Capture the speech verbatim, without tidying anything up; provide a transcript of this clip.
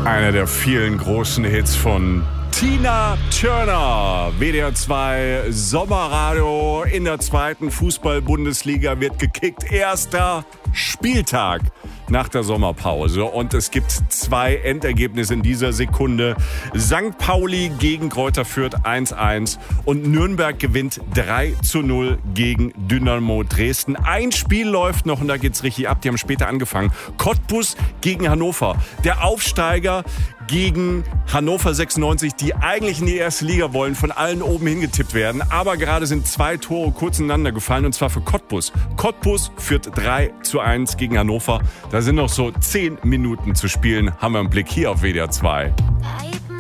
Einer der vielen großen Hits von Tina Turner. W D R zwei Sommerradio in der zweiten Fußball-Bundesliga wird gekickt. Erster Spieltag nach der Sommerpause. Und es gibt zwei Endergebnisse in dieser Sekunde. Sankt Pauli gegen Greuther Fürth eins eins und Nürnberg gewinnt drei zu null gegen Dynamo Dresden. Ein Spiel läuft noch und da geht's richtig ab. Die haben später angefangen. Cottbus gegen Hannover. Der Aufsteiger gegen Hannover sechsundneunzig, die eigentlich in die erste Liga wollen, von allen oben hingetippt werden. Aber gerade sind zwei Tore kurz ineinander gefallen, und zwar für Cottbus. Cottbus führt drei zu eins gegen Hannover. Da sind noch so zehn Minuten zu spielen. Haben wir einen Blick hier auf W D R zwei.